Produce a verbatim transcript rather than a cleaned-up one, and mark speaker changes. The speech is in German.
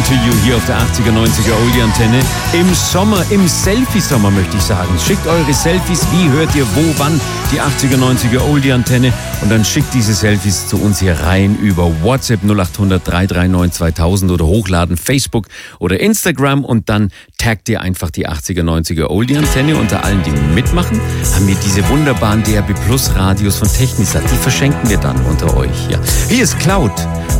Speaker 1: to you hier auf der achtziger, neunziger Oldie Antenne. Im Sommer, im Selfie-Sommer möchte ich sagen. Schickt eure Selfies, wie hört ihr wo, wann die achtziger, neunziger Oldie Antenne und dann schickt diese Selfies zu uns hier rein über WhatsApp null acht hundert, drei drei neun, zweitausend oder hochladen Facebook oder Instagram und dann taggt ihr einfach die achtziger, neunziger Oldie Antenne. Unter allen, die mitmachen, haben wir diese wunderbaren D A B Plus Radios von Technisat. Die verschenken wir dann unter euch. Ja. Hier ist Cloud